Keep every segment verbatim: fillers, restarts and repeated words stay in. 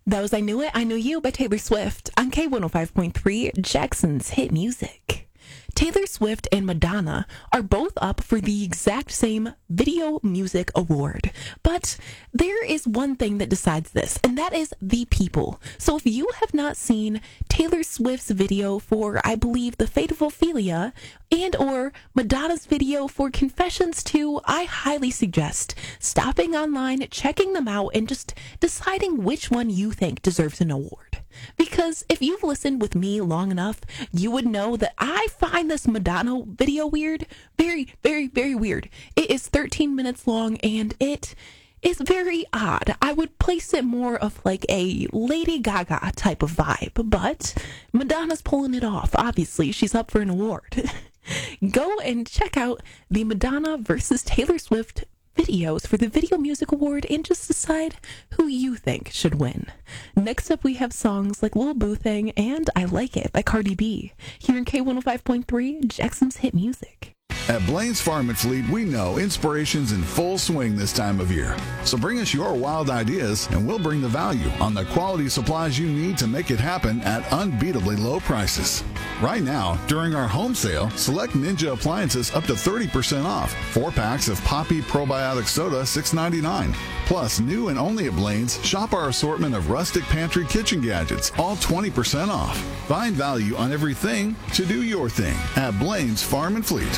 That was I Knew It, I Knew You by Taylor Swift on K one oh five point three, Jackson's Hit Music. Taylor Swift and Madonna are both up for the exact same Video Music Award. But there is one thing that decides this, and that is the people. So if you have not seen Taylor Swift's video for, I believe, The Fate of Ophelia, and or Madonna's video for Confessions two, I highly suggest stopping online, checking them out, and just deciding which one you think deserves an award. Because if you've listened with me long enough, you would know that I find this Madonna video weird. Very, very, very weird. It is thirteen minutes long and it is very odd. I would place it more of like a Lady Gaga type of vibe, but Madonna's pulling it off. Obviously, she's up for an award. Go and check out the Madonna versus Taylor Swift videos for the Video Music Award and just decide who you think should win. Next up, we have songs like Lil Boo Thing and I Like It by Cardi B here in K one oh five point three, Jackson's Hit Music. At Blaine's Farm and Fleet, we know inspiration's in full swing this time of year. So bring us your wild ideas, and we'll bring the value on the quality supplies you need to make it happen at unbeatably low prices. Right now, during our home sale, select Ninja appliances up to thirty percent off. Four packs of Poppy Probiotic Soda, six ninety-nine. Plus, new and only at Blaine's, shop our assortment of rustic pantry kitchen gadgets, all twenty percent off. Find value on everything to do your thing at Blaine's Farm and Fleet.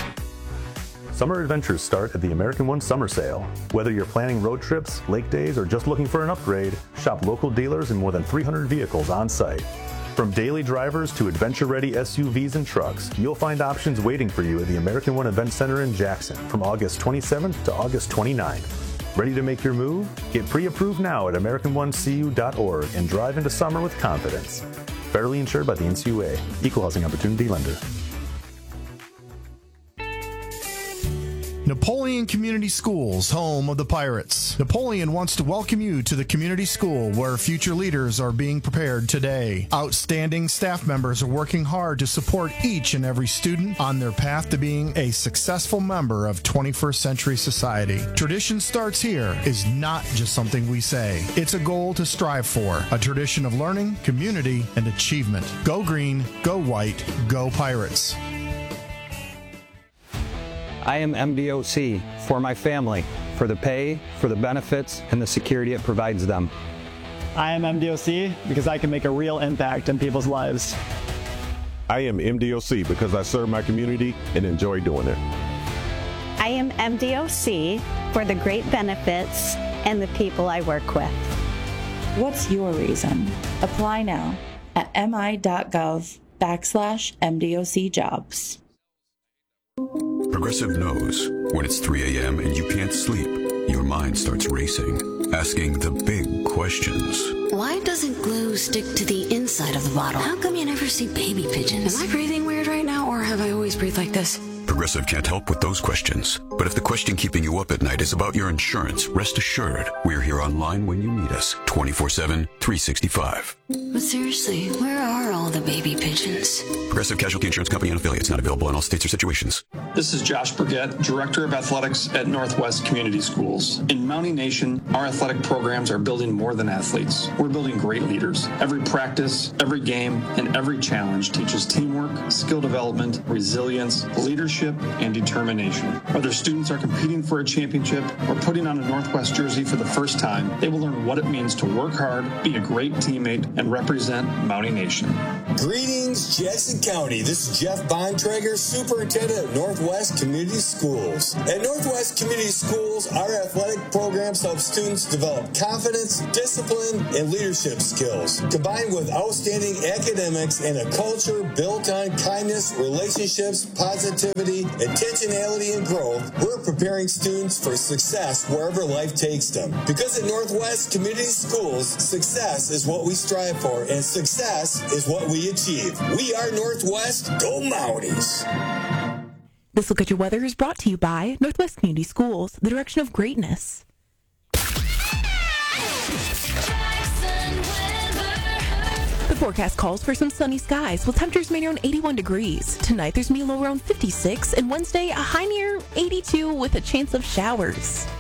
Summer adventures start at the American One Summer Sale. Whether you're planning road trips, lake days, or just looking for an upgrade, shop local dealers and more than three hundred vehicles on site. From daily drivers to adventure-ready S U Vs and trucks, you'll find options waiting for you at the American One Event Center in Jackson from August twenty-seventh to August twenty-ninth. Ready to make your move? Get pre-approved now at American One C U dot org and drive into summer with confidence. Federally insured by the N C U A. Equal Housing Opportunity Lender. Napoleon Community Schools, home of the Pirates. Napoleon wants to welcome you to the community school where future leaders are being prepared today. Outstanding staff members are working hard to support each and every student on their path to being a successful member of twenty-first century society. Tradition starts here is not just something we say. It's a goal to strive for, a tradition of learning, community, and achievement. Go green, go white, go Pirates. I am M D O C for my family, for the pay, for the benefits, and the security it provides them. I am M D O C because I can make a real impact in people's lives. I am M D O C because I serve my community and enjoy doing it. I am M D O C for the great benefits and the people I work with. What's your reason? Apply now at mi.gov backslash MDOC jobs. Progressive knows when it's three a.m. and you can't sleep, your mind starts racing, asking the big questions. Why doesn't glue stick to the inside of the bottle? How come you never see baby pigeons? Am I breathing weird right now, or have I always breathed like this? Progressive can't help with those questions. But if the question keeping you up at night is about your insurance, rest assured, we're here online when you need us, twenty-four seven, three sixty-five. But seriously, where are all the baby pigeons? Progressive Casualty Insurance Company and affiliates, not available in all states or situations. This is Josh Burgett, Director of Athletics at Northwest Community Schools. In Mountie Nation, our athletic programs are building more than athletes. We're building great leaders. Every practice, every game, and every challenge teaches teamwork, skill development, resilience, leadership, and determination. Whether students are competing for a championship or putting on a Northwest jersey for the first time, they will learn what it means to work hard, be a great teammate, and represent Mountie Nation. Greetings, Jackson County. This is Jeff Bontrager, Superintendent of Northwest Community Schools. At Northwest Community Schools, our athletic programs help students develop confidence, discipline, and leadership skills, combined with outstanding academics and a culture built on kindness, relationships, positivity, intentionality, and growth. We're preparing students for success wherever life takes them. Because at Northwest Community Schools, success is what we strive for, and success is what we achieve. We are Northwest. Go Mounties! This Look at Your Weather is brought to you by Northwest Community Schools, the direction of greatness. The forecast calls for some sunny skies with temperatures mainly around eighty-one degrees. Tonight there's going to be a low around fifty-six, and Wednesday a high near eighty-two with a chance of showers.